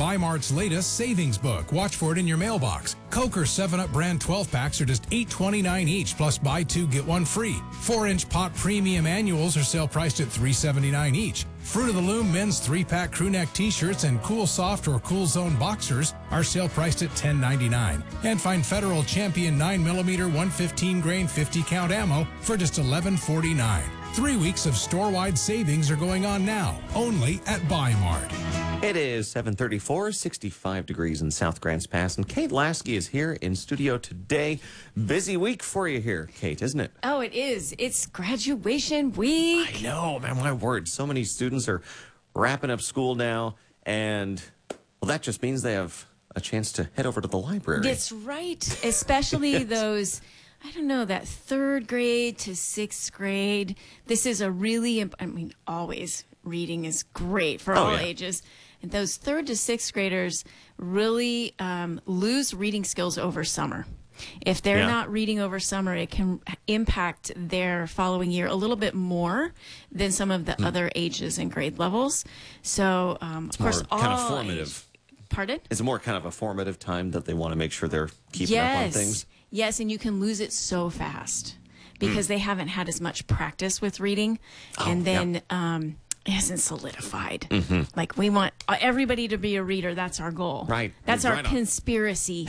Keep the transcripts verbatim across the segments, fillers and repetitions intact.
Bi-Mart's latest savings book. Watch for it in your mailbox. Coke or seven up brand twelve packs are just eight twenty-nine each, plus buy two, get one free. four inch pot premium annuals are sale priced at three seventy-nine each. Fruit of the Loom men's three pack crew neck t-shirts and Cool Soft or Cool Zone boxers are sale priced at ten ninety-nine. And find Federal Champion nine millimeter one fifteen grain fifty count ammo for just eleven forty-nine. Three weeks of store-wide savings are going on now, only at Bi-Mart. It is seven thirty-four, sixty-five degrees in South Grants Pass, and Kate Lasky is here in studio today. Busy week for you here, Kate, isn't it? Oh, it is. It's graduation week. I know, man, my word. So many students are wrapping up school now, and, well, that just means they have a chance to head over to the library. That's right, especially yes. those... I don't know, that third grade to sixth grade. This is a really, imp- I mean, always reading is great for oh, all yeah. ages. And those third to sixth graders really um, lose reading skills over summer. If they're yeah. not reading over summer, it can impact their following year a little bit more than some of the mm. other ages and grade levels. So, um, it's of course, more all kind of formative. Age- Pardon? It's more kind of a formative time that they want to make sure they're keeping yes. up on things. Yes, and you can lose it so fast because mm. they haven't had as much practice with reading, oh, and then yeah. um, it hasn't solidified. Mm-hmm. Like, we want everybody to be a reader. That's our goal. Right. That's You're our right on. Conspiracy.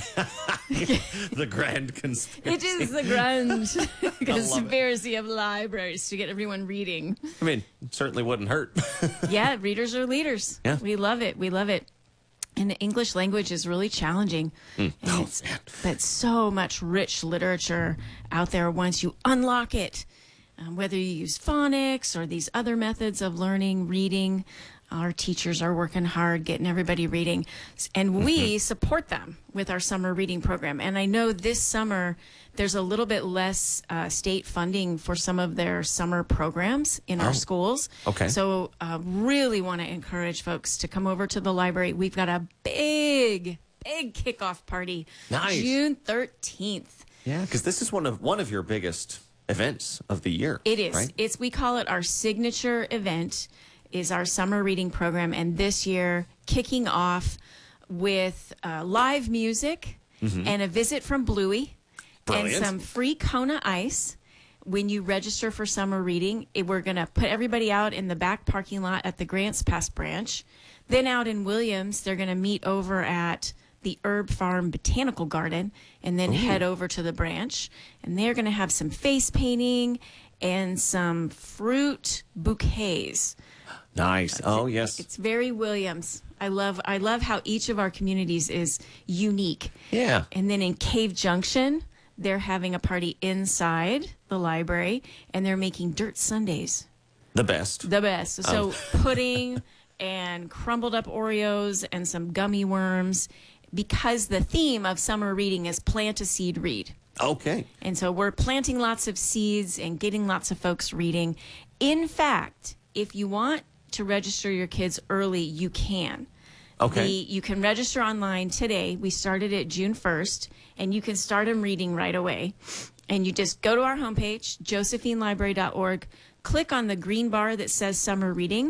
The grand conspiracy. It is the grand conspiracy of libraries to get everyone reading. I mean, it certainly wouldn't hurt. Yeah, readers are leaders. Yeah. We love it. We love it. And the English language is really challenging. Mm. And Oh, it's, man. but so much rich literature out there once you unlock it. Um, whether you use phonics or these other methods of learning, reading, our teachers are working hard getting everybody reading. And we mm-hmm. support them with our summer reading program. And I know this summer there's a little bit less uh, state funding for some of their summer programs in our Oh. schools. Okay. So uh, really want to encourage folks to come over to the library. We've got a big, big kickoff party. Nice. June thirteenth. Yeah, because this is one of one of your biggest events of the year. It is. Right? It's we call it our signature event, is our summer reading program, and this year kicking off with uh, live music mm-hmm. and a visit from Bluey. Brilliant. And some free Kona ice. When you register for summer reading, it, we're going to put everybody out in the back parking lot at the Grants Pass branch. Then out in Williams, they're going to meet over at the Herb Farm Botanical Garden and then Ooh. head over to the branch. And they're going to have some face painting and some fruit bouquets. Nice. Oh, yes. It's very Williams. I love I love how each of our communities is unique. Yeah. And then in Cave Junction, they're having a party inside the library, and they're making dirt sundaes. The best. The best. So Um. pudding and crumbled up Oreos and some gummy worms, because the theme of summer reading is plant a seed, read. Okay. And so we're planting lots of seeds and getting lots of folks reading. In fact, if you want to register your kids early, you can. Okay. The, you can register online today. We started it June first, and you can start them reading right away. And you just go to our homepage, josephine library dot org, click on the green bar that says summer reading,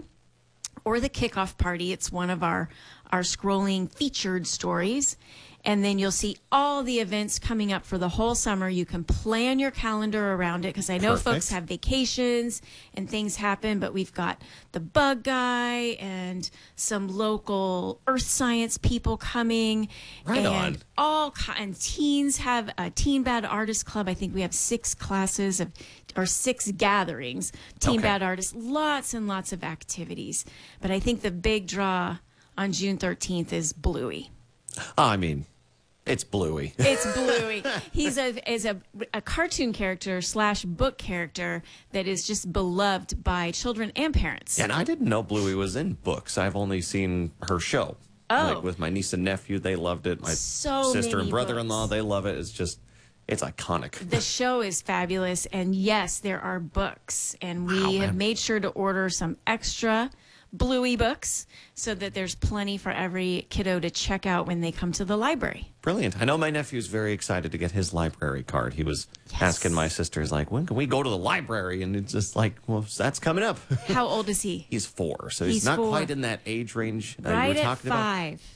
or the kickoff party. It's one of our, our scrolling featured stories. And then you'll see all the events coming up for the whole summer. You can plan your calendar around it, because I know Perfect. folks have vacations and things happen, but we've got the bug guy and some local earth science people coming. Right and on. all and teens have a Teen Bad Artist Club. I think we have six classes of or six gatherings. Teen Okay. Bad Artists, lots and lots of activities. But I think the big draw on June thirteenth is Bluey. Oh, I mean, it's Bluey. It's Bluey. He's a is a, a cartoon character slash book character that is just beloved by children and parents. And I didn't know Bluey was in books. I've only seen her show. Oh. Like with my niece and nephew, they loved it. My So sister many and brother-in-law, books. they love it. It's just, it's iconic. The show is fabulous, and yes, there are books, and we Wow, have man. made sure to order some extra Bluey books so that there's plenty for every kiddo to check out when they come to the library. Brilliant. I know my nephew's very excited to get his library card. He was Yes. asking my sister, he's like, when can we go to the library? And it's just like, well, that's coming up. How old is he? He's four, so he's, He's not four. quite in that age range that you Right were at talking five. about.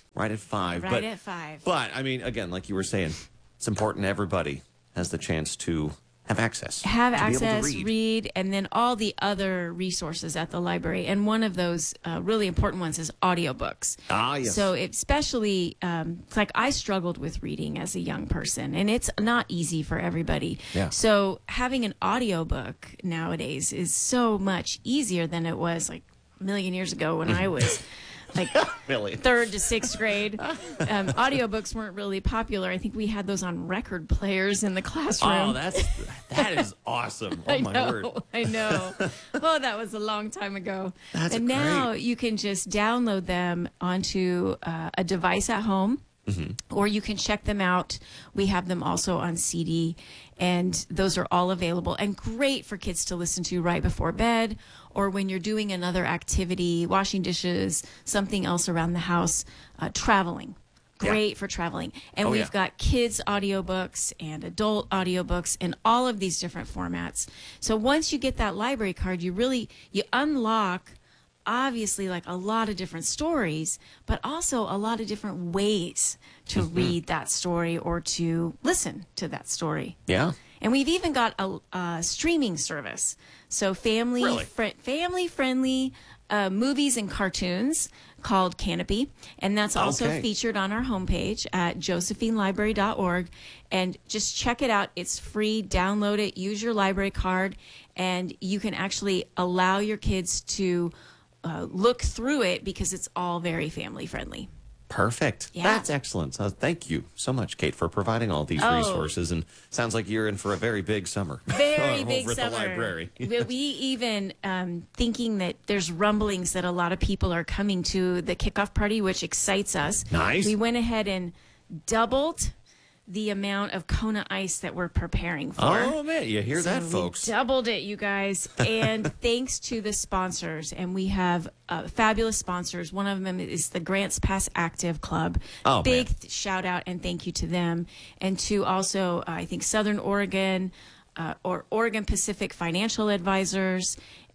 Right at five. Right but, at five. But, I mean, again, like you were saying, it's important everybody has the chance to have access. Have to be able to access, read. read, and then all the other resources at the library. And one of those uh, really important ones is audiobooks. Ah, yes. So it, especially, um, it's like I struggled with reading as a young person, and it's not easy for everybody. Yeah. So having an audiobook nowadays is so much easier than it was like a million years ago when I was like Really? third to sixth grade. Um, audiobooks weren't really popular. I think we had those on record players in the classroom. Oh, that's that is awesome. Oh, I my know, word. I know. Oh, that was a long time ago. That's and now great. you can just download them onto uh, a device at home, Mm-hmm. or you can check them out. We have them also on C D, and those are all available and great for kids to listen to right before bed, or when you're doing another activity, washing dishes, something else around the house, uh, traveling. Great for traveling. And Oh, we've yeah. got kids audiobooks and adult audiobooks in all of these different formats. So once you get that library card, you really you unlock obviously like a lot of different stories, but also a lot of different ways to Mm-hmm. read that story or to listen to that story. Yeah. And we've even got a, a streaming service. So family Really? fri- family friendly uh, movies and cartoons called Canopy. And that's also Okay. featured on our homepage at josephine library dot org. And just check it out. It's free. Download it. Use your library card. And you can actually allow your kids to uh, look through it because it's all very family friendly. Perfect. Yeah. That's excellent. So thank you so much, Kate, for providing all these Oh. resources. And sounds like you're in for a very big summer. Very over big at summer. the library. we we even um, thinking that there's rumblings that a lot of people are coming to the kickoff party, which excites us. Nice. We went ahead and doubled the amount of Kona ice that we're preparing for. Oh, man. You hear that, So we folks? doubled it, you guys. And thanks to the sponsors, and we have uh, fabulous sponsors. One of them is the Grants Pass Active Club. Oh, Big man. th- shout out and thank you to them. And to also, uh, I think, Southern Oregon uh, or Oregon Pacific Financial Advisors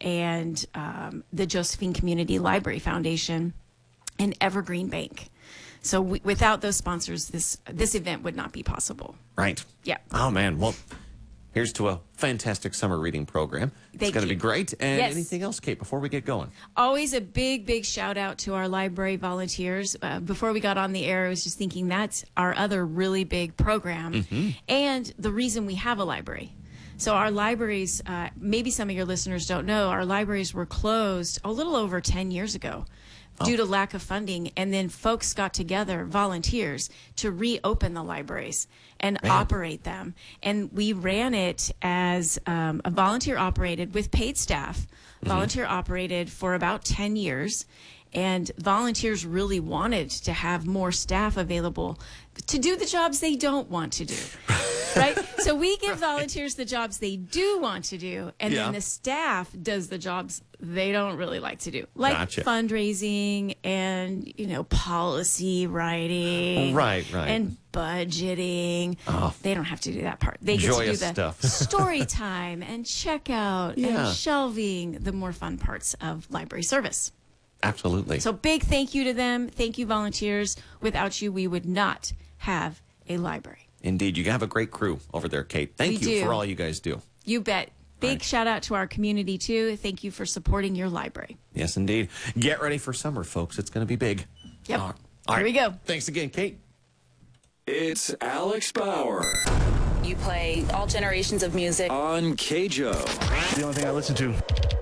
and um, the Josephine Community Library Foundation and Evergreen Bank. So we, without those sponsors, this this event would not be possible. Right. Yeah. Oh, man. Well, here's to a fantastic summer reading program. It's Thank going to you. be great. And Yes. anything else, Kate, before we get going? Always a big, big shout out to our library volunteers. Uh, before we got on the air, I was just thinking that's our other really big program Mm-hmm. and the reason we have a library. So our libraries, uh, maybe some of your listeners don't know, our libraries were closed a little over ten years ago due to lack of funding. And then folks got together, volunteers, to reopen the libraries and operate them. And we ran it as um, a volunteer operated with paid staff, volunteer operated for about ten years. And volunteers really wanted to have more staff available to do the jobs they don't want to do. Right? So we give volunteers the jobs they do want to do, and Yeah. then the staff does the jobs they don't really like to do, like Gotcha. fundraising and, you know, policy writing. Right, right. And budgeting. They don't have to do that part. They get Joyous to do the stuff. story time and checkout Yeah. and shelving, the more fun parts of library service. Absolutely. So big thank you to them. Thank you, volunteers. Without you, we would not have a library. Indeed. You have a great crew over there, Kate. Thank We you do. for all you guys do. You bet. Big Right. shout out to our community, too. Thank you for supporting your library. Yes, indeed. Get ready for summer, folks. It's going to be big. Yep. All Here right. we go. Thanks again, Kate. It's Alex Bauer You play all generations of music. on K J O. The only thing I listen to.